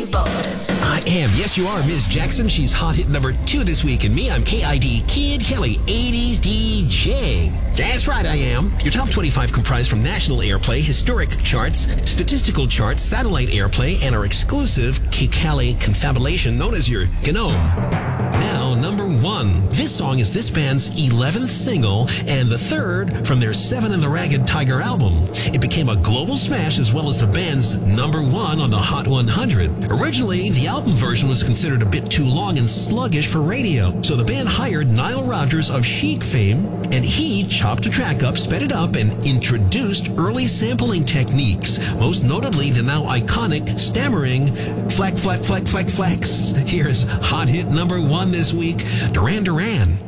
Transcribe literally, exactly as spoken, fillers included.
boys. I am. Yes, you are, Miz Jackson. She's hot hit number two this week. And me, I'm K I D Kid Kelly, eighties D J. That's right, I am. Your top twenty-five comprised from national airplay, historic charts, statistical charts, satellite airplay, and our exclusive K-Cali confabulation known as your GNOME. Now, number one. This song is this band's eleventh single and the third from their Seven and the Ragged Tiger album. It became a global smash as well as the band's number one on the Hot one hundred. Originally, the album version was considered a bit too long and sluggish for radio, so the band hired Nile Rodgers of Chic fame, and he chopped the track up, sped it up, and introduced early sampling techniques, most notably the now iconic stammering flack, flack, flack, flack, flax. Here's hot hit number one this week, Duran Duran.